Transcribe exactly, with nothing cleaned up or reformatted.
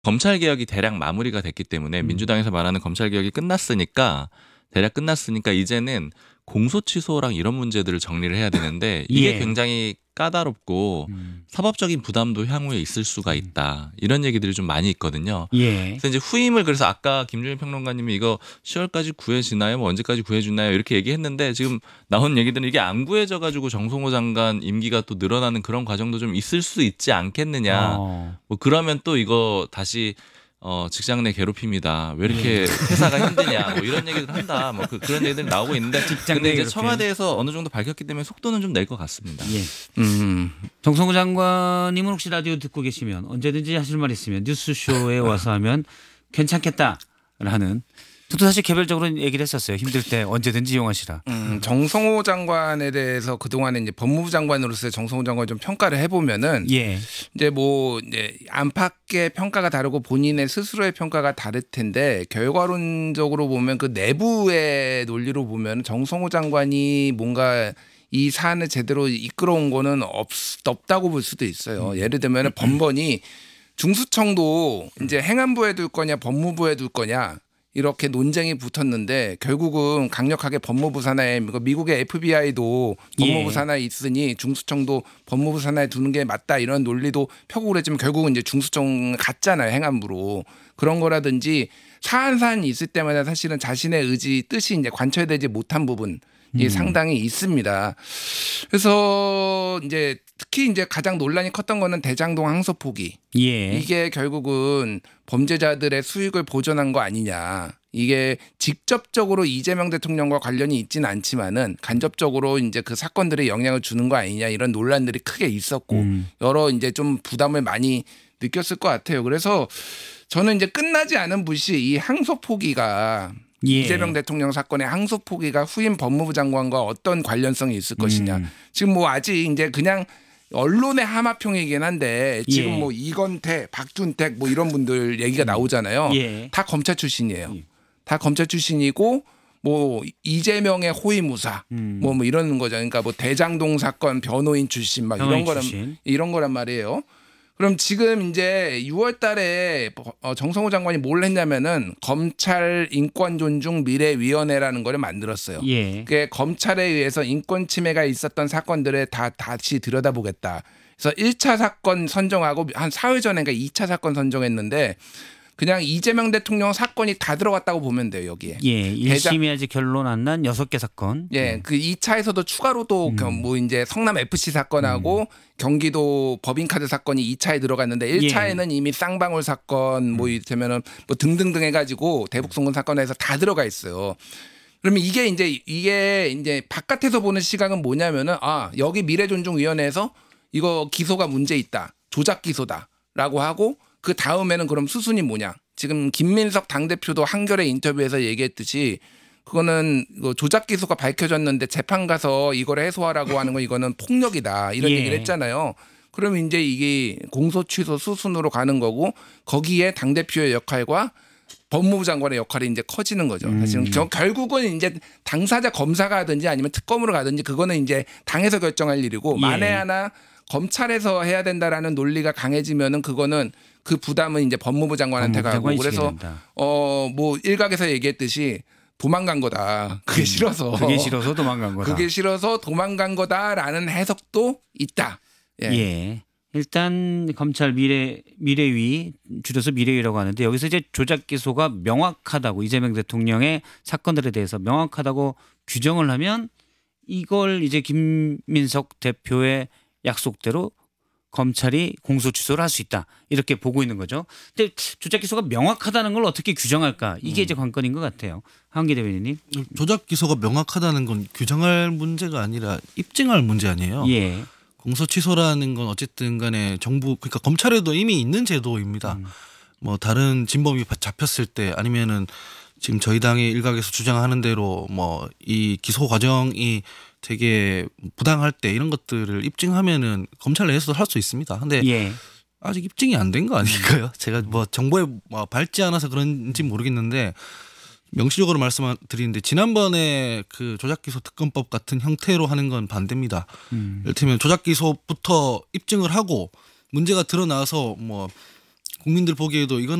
검찰 개혁이 대략 마무리가 됐기 때문에 음. 민주당에서 말하는 검찰 개혁이 끝났으니까 대략 끝났으니까 이제는 공소 취소랑 이런 문제들을 정리를 해야 되는데 이게 예. 굉장히 까다롭고 음. 사법적인 부담도 향후에 있을 수가 있다. 이런 얘기들이 좀 많이 있거든요. 예. 그래서 이제 후임을 그래서 아까 김준일 평론가님이 이거 시월까지 구해지나요? 뭐 언제까지 구해주나요? 이렇게 얘기했는데 지금 나온 얘기들은 이게 안 구해져 가지고 정성호 장관 임기가 또 늘어나는 그런 과정도 좀 있을 수 있지 않겠느냐. 어. 뭐 그러면 또 이거 다시 어 직장 내 괴롭힘이다. 왜 이렇게 퇴사가 힘드냐. 뭐 이런 얘기들 한다. 뭐 그, 그런 얘기들 나오고 있는데 직장 근데 내 이제 괴롭힘. 청와대에서 어느 정도 밝혔기 때문에 속도는 좀 낼 것 같습니다. 예. 음. 정성호 장관님은 혹시 라디오 듣고 계시면 언제든지 하실 말 있으면 뉴스쇼에 와서 하면 괜찮겠다라는. 저도 사실 개별적으로 얘기를 했었어요. 힘들 때 언제든지 이용하시라. 음, 정성호 장관에 대해서 그동안에 이제 법무부 장관으로서의 정성호 장관을 좀 평가를 해보면은 예. 이제 뭐 이제 안팎의 평가가 다르고 본인의 스스로의 평가가 다를 텐데 결과론적으로 보면 그 내부의 논리로 보면 정성호 장관이 뭔가 이 사안을 제대로 이끌어온 거는 없, 없다고 볼 수도 있어요. 예를 들면 번번이 중수청도 이제 행안부에 둘 거냐 법무부에 둘 거냐 이렇게 논쟁이 붙었는데 결국은 강력하게 법무부 산하에 미국의 에프비아이도 법무부 예. 산하에 있으니 중수청도 법무부 산하에 두는 게 맞다 이런 논리도 펴고 그랬지만 결국은 이제 중수청 갔잖아요. 행안부로. 그런 거라든지 사안 사안이 있을 때마다 사실은 자신의 의지 뜻이 이제 관철되지 못한 부분이 음. 상당히 있습니다. 그래서 이제 특히 이제 가장 논란이 컸던 거는 대장동 항소 포기. 예. 이게 결국은 범죄자들의 수익을 보존한 거 아니냐. 이게 직접적으로 이재명 대통령과 관련이 있지는 않지만은 간접적으로 이제 그 사건들에 영향을 주는 거 아니냐 이런 논란들이 크게 있었고 음. 여러 이제 좀 부담을 많이 느꼈을 것 같아요. 그래서 저는 이제 끝나지 않은 붓이 이 항소 포기가 예. 이재명 대통령 사건의 항소 포기가 후임 법무부 장관과 어떤 관련성이 있을 것이냐. 음. 지금 뭐 아직 이제 그냥 언론의 하마평이긴 한데 지금 예. 뭐 이건태, 박준택 뭐 이런 분들 얘기가 나오잖아요. 예. 다 검찰 출신이에요. 예. 다 검찰 출신이고 뭐 이재명의 호위무사 음. 뭐, 뭐 이러는 거죠. 그러니까 뭐 대장동 사건 변호인 출신 막 변호인 이런 거란 출신. 이런 거란 말이에요. 그럼 지금 이제 유월 달에 정성호 장관이 뭘 했냐면은 검찰 인권 존중 미래위원회라는 거를 만들었어요. 예. 그게 검찰에 의해서 인권 침해가 있었던 사건들을 다 다시 들여다보겠다. 그래서 일 차 사건 선정하고 한 사흘 전에 그러니까 이 차 사건 선정했는데 그냥 이재명 대통령 사건이 다 들어갔다고 보면 돼요, 여기에. 예. 일 심이 아직 결론 안 난 여섯 개 사건. 예, 그 이 차에서도 추가로 또 뭐 음. 이제 성남 에프씨 사건하고 음. 경기도 법인카드 사건이 이 차에 들어갔는데 일 차에는 예. 이미 쌍방울 사건 뭐 이를테면은 뭐 등등등 해가지고 대북송금 사건에서 다 들어가 있어요. 그러면 이게 이제 이게 이제 바깥에서 보는 시각은 뭐냐면은 아 여기 미래존중위원회에서 이거 기소가 문제 있다, 조작 기소다라고 하고 그 다음에는 그럼 수순이 뭐냐? 지금 김민석 당대표도 한겨레 인터뷰에서 얘기했듯이. 그거는 조작 기소가 밝혀졌는데 재판 가서 이걸 해소하라고 하는 건 이거는 폭력이다 이런 예. 얘기를 했잖아요. 그러면 이제 이게 공소 취소 수순으로 가는 거고 거기에 당 대표의 역할과 법무부 장관의 역할이 이제 커지는 거죠. 사실은 음. 결국은 이제 당사자 검사가 하든지 아니면 특검으로 가든지 그거는 이제 당에서 결정할 일이고 예. 만에 하나 검찰에서 해야 된다라는 논리가 강해지면은 그거는 그 부담은 이제 법무부 장관한테 법무부 가고 그래서 어 뭐 일각에서 얘기했듯이. 도망간 거다. 그게 싫어서. 그게 싫어서 도망간 거다. 그게 싫어서 도망간 거다라는 해석도 있다. 예. 예. 일단 검찰 미래 미래위 줄여서 미래위라고 하는데 여기서 이제 조작 기소가 명확하다고 이재명 대통령의 사건들에 대해서 명확하다고 규정을 하면 이걸 이제 김민석 대표의 약속대로 검찰이 공소 취소를 할 수 있다 이렇게 보고 있는 거죠. 근데 조작 기소가 명확하다는 걸 어떻게 규정할까 이게 이제 관건인 것 같아요. 한기 대변인님. 조작 기소가 명확하다는 건 규정할 문제가 아니라 입증할 문제 아니에요. 예. 공소 취소라는 건 어쨌든 간에 정부 그러니까 검찰에도 이미 있는 제도입니다. 음. 뭐 다른 진범이 잡혔을 때 아니면은 지금 저희 당의 일각에서 주장하는 대로 뭐 이 기소 과정이 되게 부당할 때 이런 것들을 입증하면은 검찰 내에서도 할 수 있습니다. 근데 예. 아직 입증이 안 된 거 아닐까요? 제가 뭐 정보에 뭐 밝지 않아서 그런지 모르겠는데 명시적으로 말씀드리는데 지난번에 그 조작기소 특검법 같은 형태로 하는 건 반대입니다. 음. 이를테면 조작기소부터 입증을 하고 문제가 드러나서 뭐 국민들 보기에도 이거는